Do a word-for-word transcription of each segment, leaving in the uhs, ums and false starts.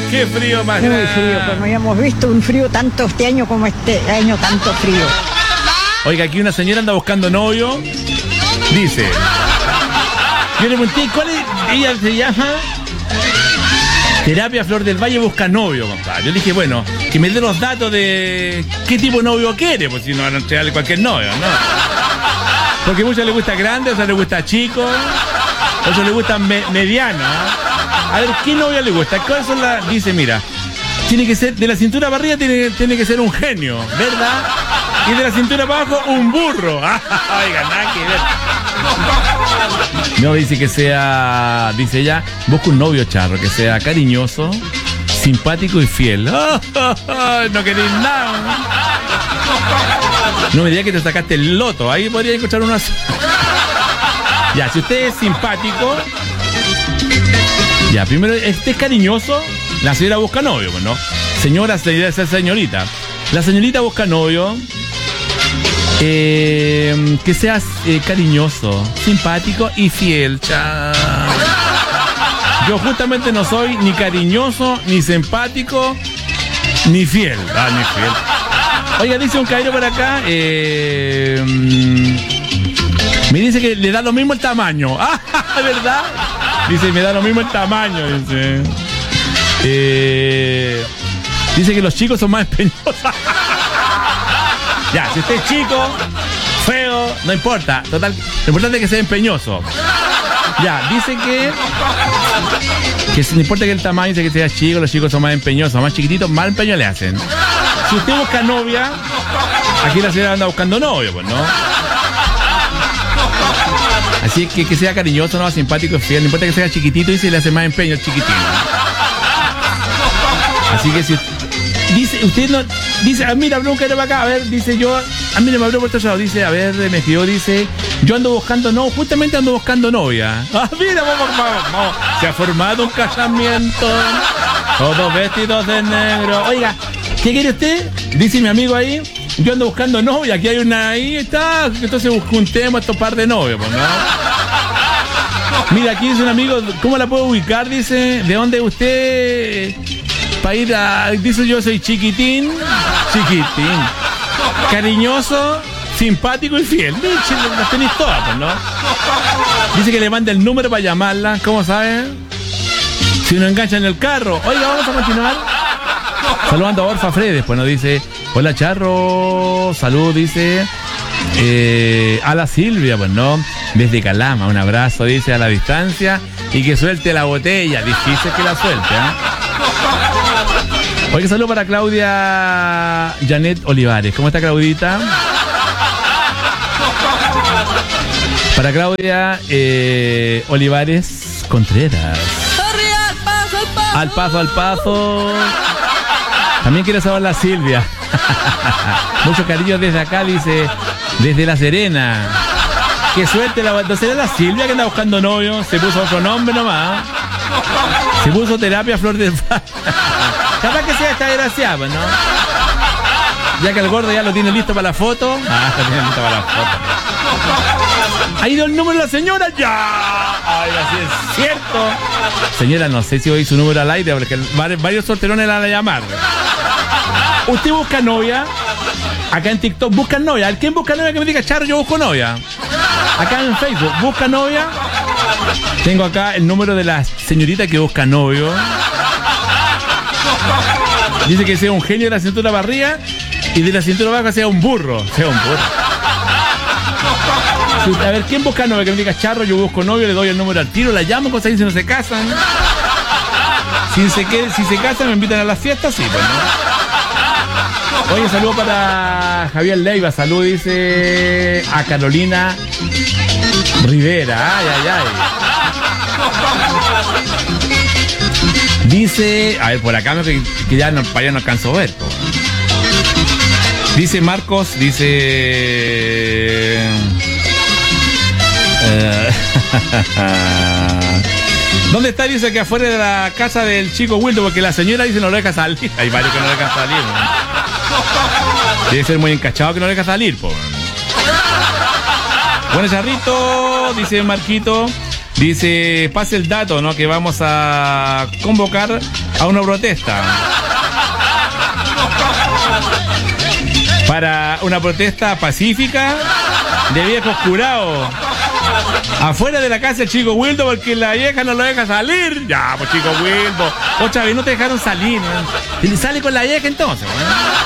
qué frío más Muy grande. frío, pues no habíamos visto un frío tanto este año como este año, tanto frío. Oiga, aquí una señora anda buscando novio. Dice. Yo le pregunté, ¿cuál es? Ella se llama Terapia Flor del Valle busca novio, compadre. Yo le dije, bueno, que me dé los datos de qué tipo de novio quiere, pues si no van a entregarle cualquier novio, ¿no? Porque a muchos les gusta grande, a otros les gusta chico, a otros les gusta me mediano. A ver, ¿qué novia le gusta? ¿Cuáles son las...? Dice, mira, tiene que ser, de la cintura para arriba tiene, tiene que ser un genio, ¿verdad? Y de la cintura para abajo, un burro. Oiga, nada que ver. No, dice que sea, dice ella, busca un novio charro, que sea cariñoso, simpático y fiel. Oh, oh, oh, no queréis nada. No me digas que te sacaste el loto, ahí podría encontrar uno así. Ya, si usted es simpático, ya, primero, este es cariñoso, la señora busca novio, ¿no? Señora, esa señorita. La señorita busca novio. Eh, que seas eh, cariñoso, simpático y fiel. Cha. Yo justamente no soy ni cariñoso, ni simpático, ni fiel. Ah, ni fiel. Oiga, dice un caballero por acá. Eh, me dice que le da lo mismo el tamaño. Ah, ¿verdad? Dice, me da lo mismo el tamaño. Dice. Eh, dice que los chicos son más empeñosos. Ya, si usted es chico, feo, no importa. Total, lo importante es que sea empeñoso. Ya, dice que que no importa que el tamaño, dice que sea chico, los chicos son más empeñosos, más chiquititos, más empeño le hacen. Si usted busca novia, aquí la señora anda buscando novio, pues, ¿no? Así que que sea cariñoso, no, simpático, fiel, no importa que sea chiquitito, dice, le hace más empeño el chiquitito. Así que si dice, usted no, dice, ah, mira, habló un cara para acá, a ver, dice yo, ah, mira, me habló por otro lado, dice, a ver, me escribió, dice, yo ando buscando, no, justamente ando buscando novia. Ah, mira, vamos, vamos, vamos, se ha formado un casamiento, todos vestidos de negro. Oiga, ¿qué quiere usted? Dice mi amigo ahí, yo ando buscando novia, aquí hay una, ahí está, entonces juntemos estos par de novios, pues, ¿no? Mira, aquí dice un amigo, ¿cómo la puedo ubicar? Dice, ¿de dónde usted...? Para ir a... Dice, yo soy chiquitín, chiquitín, cariñoso, simpático y fiel. Las tenéis todas, pues, ¿no? Dice que le manda el número para llamarla. ¿Cómo saben? Si uno engancha en el carro. Oiga, vamos a continuar. Saludando a Orfa Fredes. Pues nos dice, hola Charro, salud, dice. Eh, a la Silvia, pues, ¿no? Desde Calama, un abrazo, dice, a la distancia. Y que suelte la botella. Difícil que la suelte, ¿eh? Oye, saludo para Claudia Janet Olivares. ¿Cómo está, Claudita? Para Claudia eh, Olivares Contreras. Al paso, al paso. También quiere saber la Silvia. Mucho cariño desde acá, dice, desde La Serena. Qué suerte, la, ¿no será la Silvia que anda buscando novio? Se puso otro nombre nomás. Se puso Terapia Flor del Valle. Capaz que sea esta desgraciada, pues, ¿no? Ya que el gordo ya lo tiene listo para la foto. Ah, lo tiene listo para la foto. ¿Ha ido el número de la señora? ¡Ya! Ay, así es cierto. Señora, no sé si oí su número al aire, porque varios solterones la van a llamar. Usted busca novia. Acá en TikTok busca novia. ¿Quién busca novia que me diga, Charro, yo busco novia? Acá en Facebook, busca novia. Tengo acá el número de la señorita que busca novio. Dice que sea un genio de la cintura para arriba y de la cintura baja sea un burro. Sea un burro. A ver, ¿quién busca novia? Que me diga, Charro, yo busco novio, le doy el número al tiro, la llamo, cosa que si no se casan. Si se, si se casan, me invitan a las fiestas, sí, pues, ¿no? Oye, saludo para Javier Leiva, salud, dice a Carolina Rivera. Ay, ay, ay. Dice, a ver, por acá que, que ya no, para allá no alcanzo a ver. Po. Dice Marcos, dice... Eh, ¿dónde está? Dice que afuera de la casa del chico Wildo, porque la señora dice no lo deja salir. Hay varios que no lo dejan salir, ¿no? Debe ser muy encachado que no lo deja salir, po. Bueno, Charrito, dice Marquito. Dice, pase el dato, ¿no? Que vamos a convocar a una protesta. Para una protesta pacífica de viejos curados. Afuera de la casa del Chico Wildo porque la vieja no lo deja salir. Ya, pues Chico Wildo. Otra vez no te dejaron salir. ¿Eh? Sale con la vieja entonces. ¿Eh?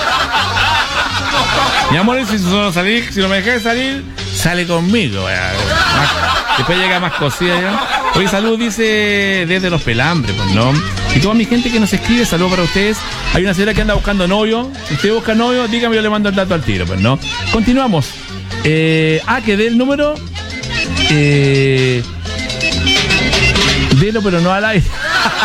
Mi amor, si no, salir, si no me dejas salir, sale conmigo. ¿Eh? Más, después llega más cosida ya. Hoy salud dice desde Los Pelambres, pues no. Y toda mi gente que nos escribe, saludos para ustedes. Hay una señora que anda buscando novio. Si usted busca novio, dígame, yo le mando el dato al tiro, pues no. Continuamos. Eh, ah, que dé el número. Eh, delo, pero no al aire.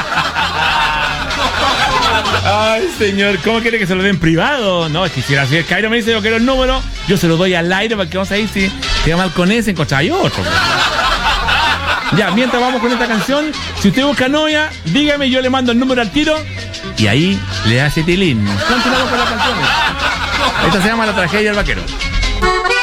Ay, señor, ¿cómo quiere que se lo den privado? No, es que si la señora Cairo me dice yo quiero el número, yo se lo doy al aire porque vamos a ir si queda mal con ese, encontráis otro. Ya, mientras vamos con esta canción, si usted busca novia, dígame, yo le mando el número al tiro y ahí le hace tilín. Continuamos con las canciones. Esta se llama La Tragedia del Vaquero.